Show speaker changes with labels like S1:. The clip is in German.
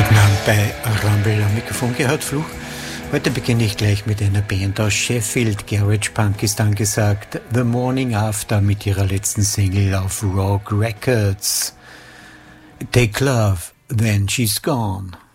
S1: Guten Abend bei Rumble am Mikrofon, Gerhard Fluch. Heute beginne ich gleich mit einer Band aus Sheffield. Garage Punk ist angesagt. The Morning After mit ihrer letzten Single auf Rogue Records. Take Love, Then She's Gone.